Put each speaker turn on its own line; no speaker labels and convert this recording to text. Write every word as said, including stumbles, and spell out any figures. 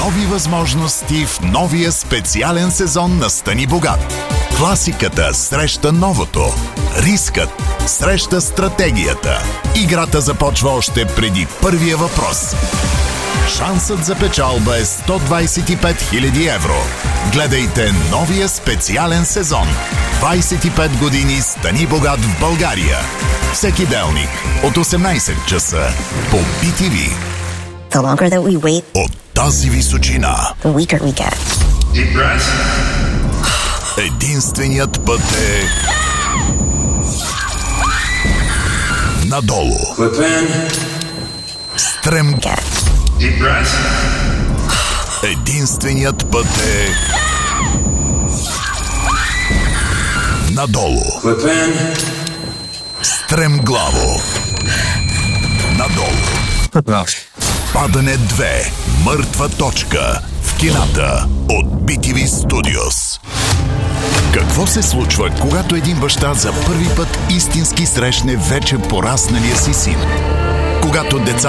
нови възможности в новия специален сезон на Стани богат. Класиката среща новото. Рискът среща стратегията. Играта започва още преди първия въпрос. Шансът за печалба е сто двадесет и пет хиляди евро. Гледайте новия специален сезон. двадесет и пет години Стани богат в България. Всеки делник от осемнадесет часа по Би Ти Ви.
The longer that we wait,
от тази височина,
the weaker we get.
Deep breath.
Единственият път е надолу.
Clip in.
Стрем.
Get.
Deep breath.
Единственият път е надолу.
Clip in.
Стремглаво. Надолу. Падане две. Мъртва точка. В кината от Би Ти Ви Studios. Какво се случва, когато един баща за първи път истински срещне вече порасналия си син? Когато децата